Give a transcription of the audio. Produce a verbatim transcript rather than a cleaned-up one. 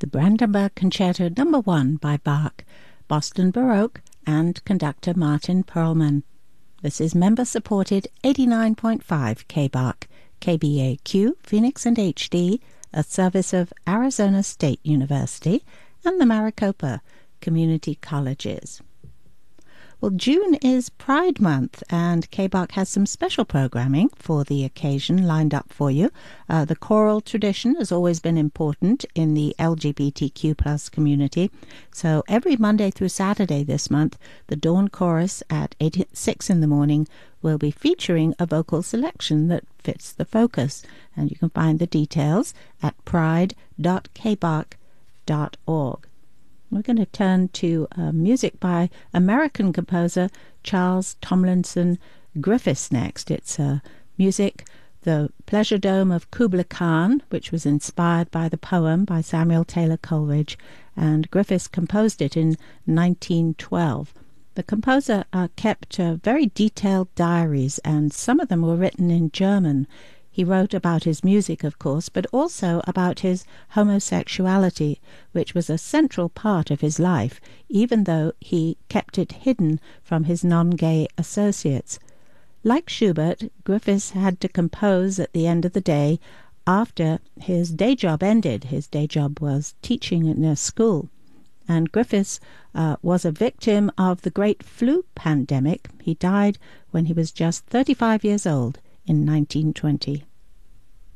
the Brandenburg Concerto Number One by Bach, Boston Baroque, and conductor Martin Perlman. This is member-supported eighty-nine point five K B A C, K B A Q, Phoenix and H D, a service of Arizona State University and the Maricopa Community Colleges. Well, June is Pride Month, and K B A C has some special programming for the occasion lined up for you. Uh, the choral tradition has always been important in the L G B T Q plus community. So every Monday through Saturday this month, the Dawn Chorus at eight, six in the morning will be featuring a vocal selection that fits the focus. And you can find the details at pride dot k b a c dot org. We're going to turn to uh, music by American composer Charles Tomlinson Griffiths next. It's uh, music, The Pleasure Dome of Kubla Khan, which was inspired by the poem by Samuel Taylor Coleridge, and Griffiths composed it in nineteen twelve. The composer uh, kept uh, very detailed diaries, and some of them were written in German. He wrote about his music, of course, but also about his homosexuality, which was a central part of his life, even though he kept it hidden from his non-gay associates. Like Schubert, Griffiths had to compose at the end of the day after his day job ended. His day job was teaching in a school. And Griffiths uh, was a victim of the great flu pandemic. He died when he was just thirty-five years old in nineteen twenty.